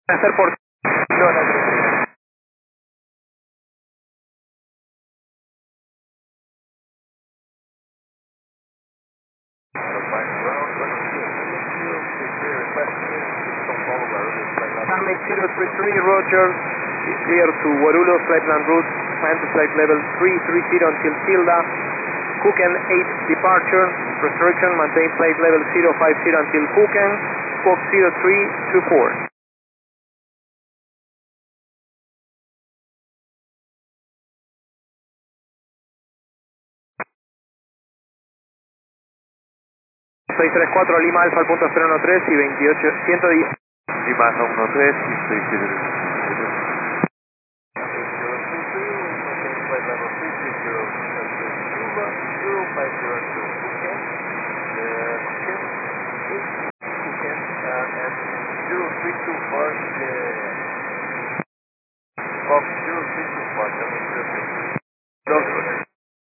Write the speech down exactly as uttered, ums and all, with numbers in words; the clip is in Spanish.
hacer por... Tarmac zero three three, Roger, is clear to Guarulhos, flight plan route, climb to flight level three three zero until Tilda, Cooken eight departure, restriction, maintain flight level zero five zero until Cooken, Squawk zero three two four. seis tres cuatro Lima Alfa al punto cero uno tres y veintiocho ciento diez. Lima Alfa uno tres y seis siete tres. zero three two four